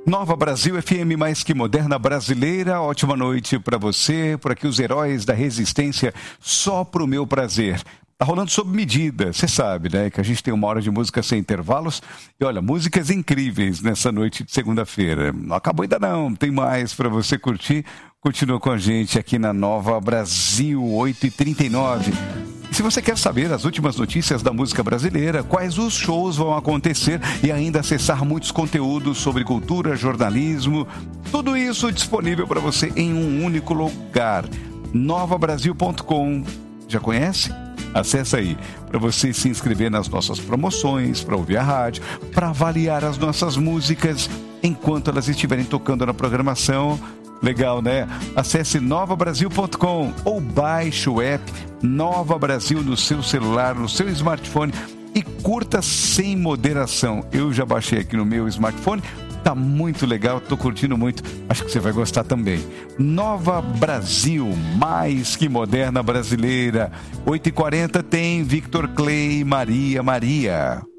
Nova Brasil FM, mais que moderna brasileira. Ótima noite para você. Por aqui os heróis da resistência, só pro meu prazer. Tá rolando sob medida, você sabe, né? Que a gente tem 1 hora de música sem intervalos. E olha, músicas incríveis nessa noite de segunda-feira. Não acabou ainda não, tem mais para você curtir. Continua com a gente aqui na Nova Brasil, 8h39. E se você quer saber as últimas notícias da música brasileira, quais os shows vão acontecer e ainda acessar muitos conteúdos sobre cultura, jornalismo, tudo isso disponível para você em um único lugar, novabrasil.com. Já conhece? Acesse aí para você se inscrever nas nossas promoções, para ouvir a rádio, para avaliar as nossas músicas enquanto elas estiverem tocando na programação. Legal, né? Acesse novabrasil.com ou baixe o app Nova Brasil no seu celular, no seu smartphone e curta sem moderação. Eu já baixei aqui no meu smartphone, tá muito legal, tô curtindo muito, acho que você vai gostar também. Nova Brasil, mais que moderna brasileira. 8h40 tem Victor Clay, Maria.